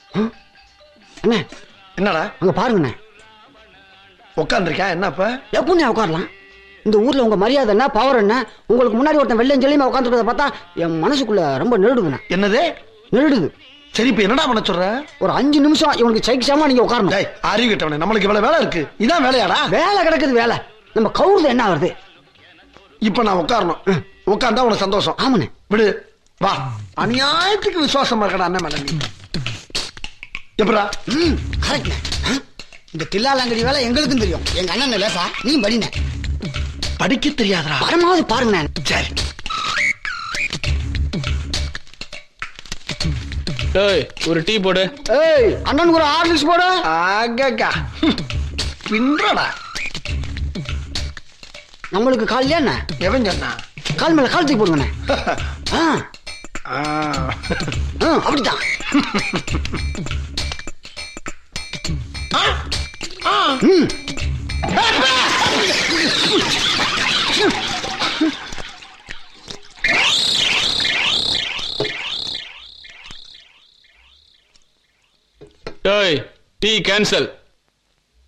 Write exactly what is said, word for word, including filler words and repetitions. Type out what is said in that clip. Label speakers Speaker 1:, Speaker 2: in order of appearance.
Speaker 1: அண்ணே
Speaker 2: என்னடா
Speaker 1: அங்க பாருங்கண்ணே.
Speaker 2: உட்காந்துருக்கா என்னப்ப?
Speaker 1: எப்படிண்ணே உட்காரலாம்? இந்த ஊர்ல உங்க மரியாதை என்ன, பவர் என்ன? உங்களுக்கு முன்னாடி ஒருத்தன் வெள்ளையும் சொல்லியுமா உட்காந்துருக்கத பார்த்தா என் மனசுக்குள்ள ரொம்ப நெருடுதுண்ணே.
Speaker 2: என்னது
Speaker 1: நெருடுது?
Speaker 2: சரி இப்ப என்னடா பண்ண சொல்ற?
Speaker 1: ஒரு அஞ்சு நிமிஷம் இவனுக்கு சைக்கிசாமா நீங்க உட்காரணும்.
Speaker 2: அறிவு கிட்டவனே, நம்மளுக்கு இவ்வளவு வேலை இருக்கு. இதான் வேலையாடா? வேலை
Speaker 1: கிடக்குது வேலை. நம்ம கவுருது என்ன ஆகுது?
Speaker 2: இப்ப நான் உட்காரணும். உட்கார்ந்தா உனக்கு சந்தோஷம்.
Speaker 1: ஆமாண்ணே.
Speaker 2: விடு வா. அநியாயத்துக்கு விசுவாசமா இருக்கடா அண்ணன் மேல நீ. எப்படா?
Speaker 1: ம் கரெக்ட்ண்ணே. இந்த தில்லாலங்கடி வேலை எங்களுக்கும் தெரியும். எங்க அண்ணன் லேசா நீ படிண்ணே.
Speaker 2: படிக்க தெரியாதா?
Speaker 1: பரமாவது பாருங்கண்ணே.
Speaker 2: சரி.
Speaker 3: ஏய் ஒரு டீ போடு.
Speaker 1: ஏய் அண்ணனுக்கு ஒரு ஹார்லிக்ஸ் போடு.
Speaker 2: ஆகா பின்றடா.
Speaker 1: நம்மளுக்கு கால் என்ன?
Speaker 2: எவன் சொன்னா?
Speaker 1: கால் மேல கால் தூக்கி போடுங்கண்ணே. அப்படித்தான்.
Speaker 3: ஏய் டீ கேன்சல்.